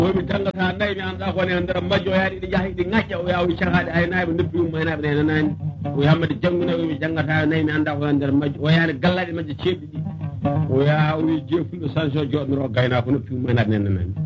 mi jangata nayi mi anda ko ne andara majjo yaadi di jahi di ngacca o yawi cahade ay naabe noppi um maynabe ne nani o yamade janguna mi jangata nayi mi anda ko andara majjo o yaani gallade majjo ceddi di o yaa o jeefulo sanction jodnoro gayna ko noppi um maynabe ne nani